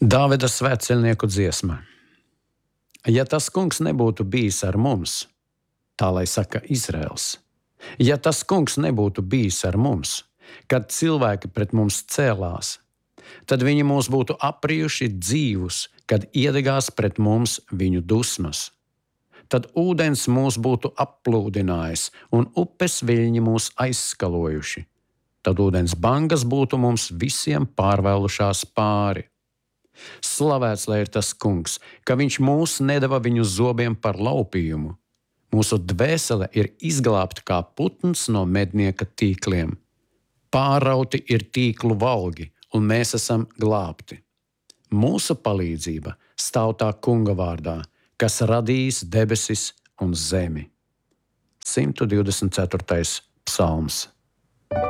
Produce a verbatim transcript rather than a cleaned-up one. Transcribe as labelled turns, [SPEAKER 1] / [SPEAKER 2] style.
[SPEAKER 1] Dāvida svētceļnieku dziesma. Ja tas kungs nebūtu bijis ar mums, tā lai saka Izraels, ja tas kungs nebūtu bijis ar mums, kad cilvēki pret mums cēlās, tad viņi mūs būtu aprijuši dzīvus, kad iedegās pret mums viņu dusmas. Tad ūdens mūs būtu applūdinājis un upes viļņi mūs aizskalojuši. Tad ūdens bangas būtu mums visiem pārvēlušās pāri. Slavēts lai ir tas kungs, ka viņš mūs nedeva viņu zobiem par laupījumu. Mūsu dvēsele ir izglābta kā putns no mednieka tīkliem. Pārauti ir tīklu valgi, un mēs esam glābti. Mūsu palīdzība stāv tā kunga vārdā, kas radījis debesis un zemi. simt divdesmit ceturtais psalms.